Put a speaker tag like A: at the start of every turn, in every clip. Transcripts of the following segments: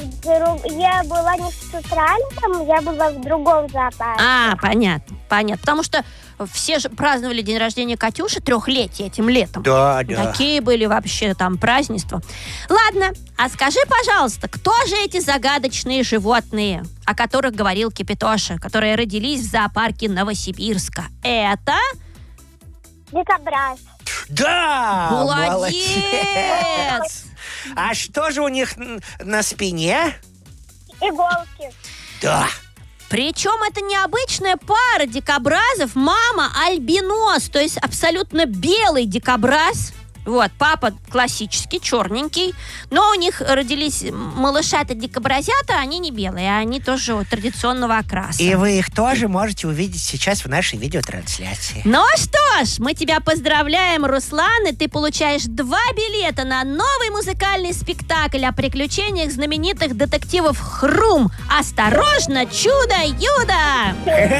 A: Я была не в Центральном, я была в другом зоопарке.
B: Понятно. Потому что все же праздновали день рождения Катюши 3-летие этим летом.
C: Да.
B: Такие были вообще там празднества. Ладно, а скажи, пожалуйста, кто же эти загадочные животные, о которых говорил Кипятоша, которые родились в зоопарке Новосибирска? Это...
A: Дикобраз.
C: Да!
B: Молодец!
C: А что же у них на спине?
A: Иголки.
C: Да.
B: Причем это необычная пара дикобразов, мама альбинос, то есть абсолютно белый дикобраз. Вот, папа классический, черненький, но у них родились малышата-дикобразята, они не белые, они тоже традиционного окраса.
C: И вы их тоже можете увидеть сейчас в нашей видеотрансляции.
B: Ну что ж, мы тебя поздравляем, Руслан, и ты получаешь 2 билета на новый музыкальный спектакль о приключениях знаменитых детективов «Хрум». Осторожно, чудо-юдо!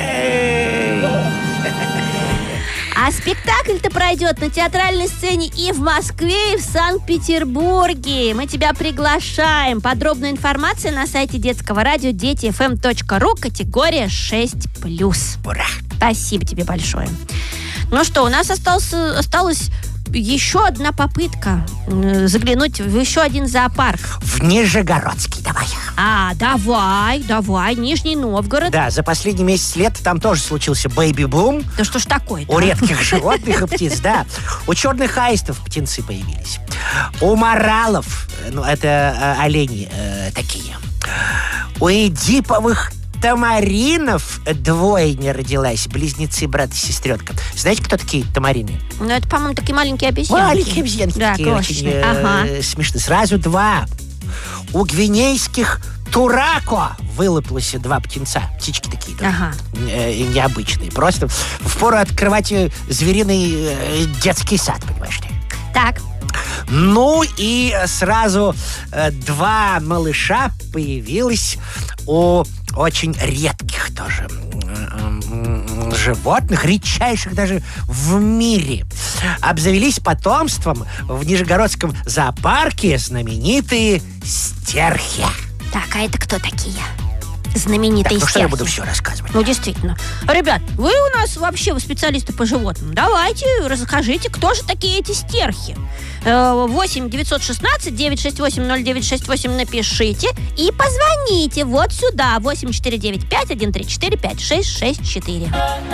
B: А спектакль-то пройдет на театральной сцене и в Москве, и в Санкт-Петербурге. Мы тебя приглашаем. Подробная информация на сайте детского радио детифм.ру, категория 6+.
C: Ура!
B: Спасибо тебе большое. Ну что, у нас осталась еще одна попытка заглянуть в еще один зоопарк.
C: В Нижегородский давай.
B: Давай, Нижний Новгород.
C: Да, за последний месяц лета там тоже случился бэйби-бум.
B: Да что ж такое-то?
C: У редких животных и птиц, да. У черных аистов птенцы появились. У моралов, это олени такие. У эдиповых тамаринов 2 не родилась. Близнецы, брат и сестренка. Знаете, кто такие тамарины?
B: Ну, это, по-моему, такие маленькие обезьянки.
C: Маленькие обезьянки,
B: да,
C: такие
B: крошечные.
C: очень смешные. Сразу 2. У гвинейских турако вылупилось 2 птенца. Птички такие необычные. Просто впору открывать звериный детский сад, понимаешь ли.
B: Так.
C: Ну и сразу 2 малыша появилось у очень редких тоже животных, редчайших даже в мире. Обзавелись потомством в Нижегородском зоопарке знаменитые стерхи.
B: Так, а это кто такие? Знаменитые стерхи.
C: Что я буду все рассказывать?
B: Ну, действительно. Ребят, вы у нас вообще специалисты по животным. Давайте, расскажите, кто же такие эти стерхи? 8 916 968 0968 напишите и позвоните вот сюда. 8495 134 5664.